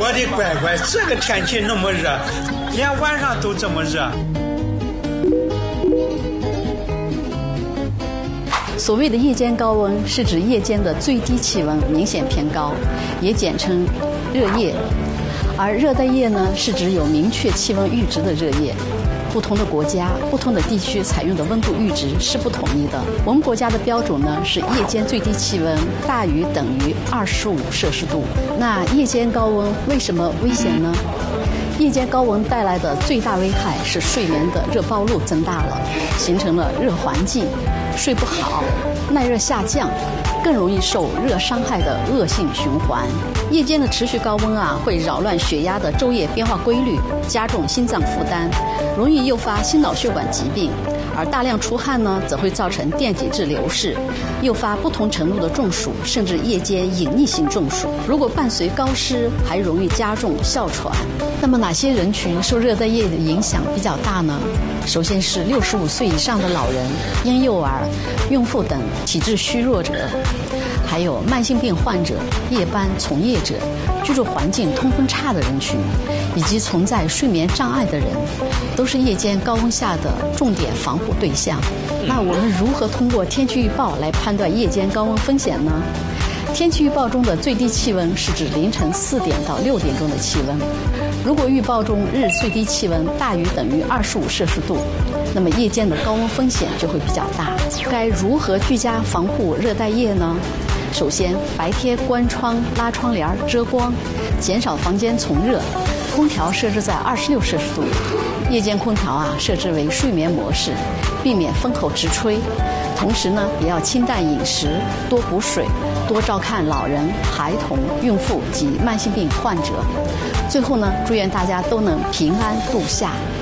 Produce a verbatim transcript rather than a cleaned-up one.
我的乖乖，这个天气那么热，连晚上都这么热。 所谓的夜间高温，是指夜间的最低气温明显偏高，也简称热夜。而热带夜呢，是指有明确气温阈值的热夜。不同的国家、不同的地区采用的温度阈值是不统一的。我们国家的标准呢是夜间最低气温大于等于二十五摄氏度。那夜间高温为什么危险呢？夜间高温带来的最大危害是睡眠的热暴露增大了，形成了热环境，睡不好，耐热下降，更容易受热伤害的恶性循环。夜间的持续高温啊，会扰乱血压的昼夜变化规律，加重心脏负担，容易诱发心脑血管疾病。而大量出汗呢，则会造成电解质流失，诱发不同程度的中暑，甚至夜间隐匿性中暑。如果伴随高湿，还容易加重哮喘。那么哪些人群受热带夜的影响比较大呢？首先是六十五岁以上的老人、婴幼儿、孕妇等体质虚弱者，还有慢性病患者、夜班从业者、居住环境通风差的人群，以及存在睡眠障碍的人，都是夜间高温下的重点防护对象。那我们如何通过天气预报来判断夜间高温风险呢？天气预报中的最低气温是指凌晨四点到六点钟的气温。如果预报中日最低气温大于等于二十五摄氏度，那么夜间的高温风险就会比较大。该如何居家防护热带夜呢？首先，白天关窗、拉窗帘、遮光，减少房间从热。空调设置在二十六摄氏度，夜间空调啊设置为睡眠模式，避免风口直吹。同时呢，也要清淡饮食，多补水，多照看老人、孩童、孕妇及慢性病患者。最后呢，祝愿大家都能平安度夏。